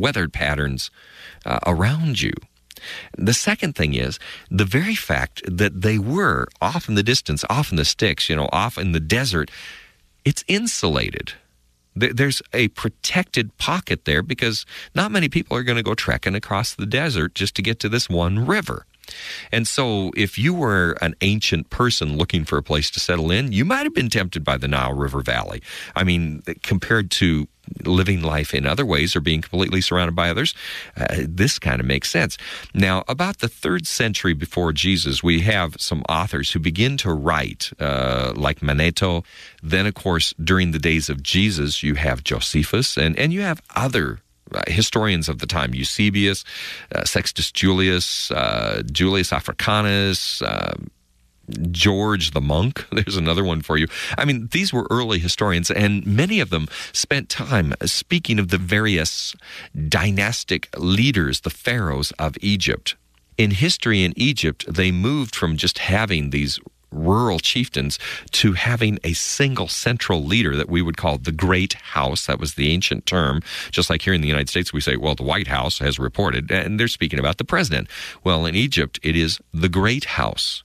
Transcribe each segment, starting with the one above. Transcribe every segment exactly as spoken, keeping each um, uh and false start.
weather patterns uh, around you. The second thing is the very fact that they were off in the distance, off in the sticks, you know, off in the desert, it's insulated. There's a protected pocket there because not many people are going to go trekking across the desert just to get to this one river. And so if you were an ancient person looking for a place to settle in, you might have been tempted by the Nile River Valley. I mean, compared to living life in other ways or being completely surrounded by others, uh, this kind of makes sense. Now, about the third century before Jesus, we have some authors who begin to write, uh, like Manetho. Then, of course, during the days of Jesus, you have Josephus, and, and you have other Uh, historians of the time, Eusebius, uh, Sextus Julius, uh, Julius Africanus, uh, George the monk. There's another one for you. I mean, these were early historians, and many of them spent time speaking of the various dynastic leaders, the pharaohs of Egypt. In history in Egypt, they moved from just having these rural chieftains to having a single central leader that we would call the Great House. That was the ancient term. Just like here in the United States, we say, well, the White House has reported, and they're speaking about the president. Well, in Egypt, it is the Great House.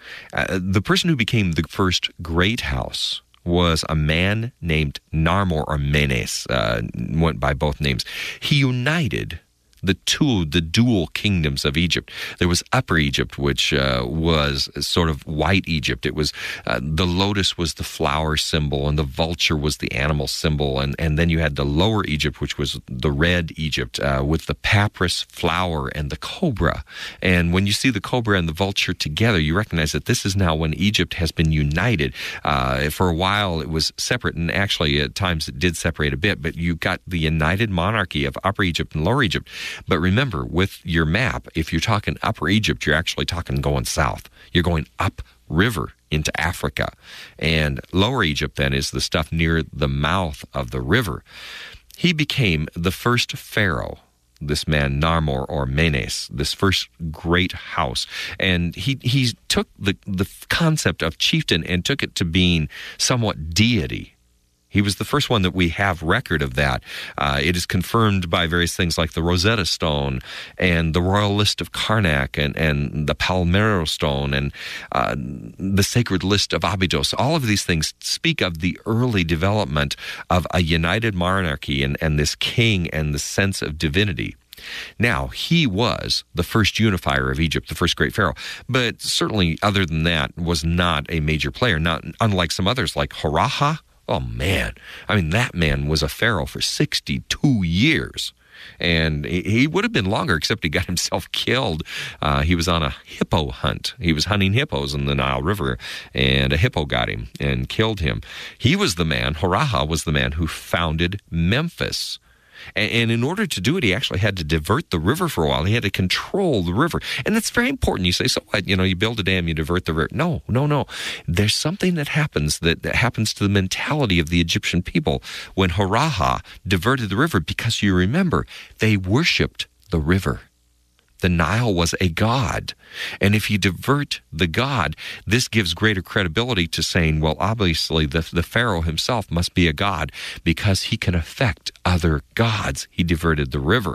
Uh, the person who became the first Great House was a man named Narmer or Menes, uh, went by both names. He united the two, the dual kingdoms of Egypt. There was Upper Egypt, which uh, was sort of white Egypt. It was, uh, the lotus was the flower symbol, and the vulture was the animal symbol. And, and then you had the Lower Egypt, which was the red Egypt, uh, with the papyrus flower and the cobra. And when you see the cobra and the vulture together, you recognize that this is now when Egypt has been united. Uh, for a while, it was separate, and actually at times it did separate a bit, but you got the united monarchy of Upper Egypt and Lower Egypt. But remember, with your map, if you're talking Upper Egypt, you're actually talking going south. You're going up river into Africa. And Lower Egypt, then, is the stuff near the mouth of the river. He became the first pharaoh, this man Narmer or Menes, this first great house. And he he took the, the concept of chieftain and took it to being somewhat deity. He was the first one that we have record of that. Uh, it is confirmed by various things like the Rosetta Stone and the Royal List of Karnak and, and the Palmero Stone and uh, the Sacred List of Abydos. All of these things speak of the early development of a united monarchy and, and this king and the sense of divinity. Now, he was the first unifier of Egypt, the first great pharaoh, but certainly other than that was not a major player, not unlike some others like Haraha. Oh, man. I mean, that man was a pharaoh for sixty-two years. And he would have been longer, except he got himself killed. Uh, he was on a hippo hunt. He was hunting hippos in the Nile River, and a hippo got him and killed him. He was the man, Haraha was the man who founded Memphis. And in order to do it, he actually had to divert the river for a while. He had to control the river. And that's very important. You say, so what? You know, you build a dam, you divert the river. No, no, no. There's something that happens that, that happens to the mentality of the Egyptian people when Haraha diverted the river, because you remember, they worshipped the river. The Nile was a god. And if you divert the god, this gives greater credibility to saying, well, obviously the, the pharaoh himself must be a god because he can affect other gods. He diverted the river.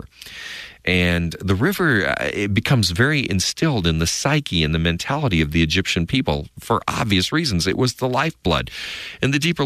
And the river, uh, it becomes very instilled in the psyche and the mentality of the Egyptian people for obvious reasons. It was the lifeblood. In the deeper